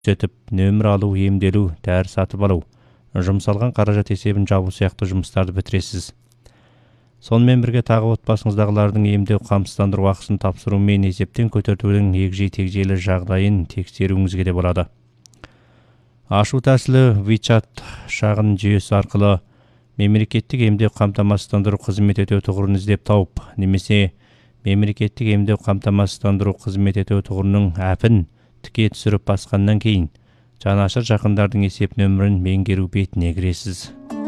көрсетіп, нөмір алу, емделу, дәрі сатып алу, жұмсалған қаражат есебін жабу сияқты жұмыстарды бітіресіз. Сонымен бірге тағы отбасыңыздағылардың емдеу қамсыздандыру ақысын тапсыру мен есептен көтертудің егжей-тегжейлі жағдайын тексеруіңізге де болады. Ашу тәсілі WeChat шағын жүйесі арқылы мемлекеттік емдеу қамтамасыздандыру қызмет ету тұғырын іздеп тауып, немесе мемлекеттік емдеу қамтамасыздандыру қызмет ету тұғырының әпін тіке түсіріп басқаннан кейін жанашыр жақындардың есеп нөмірін меңгеру бетіне кіресіз.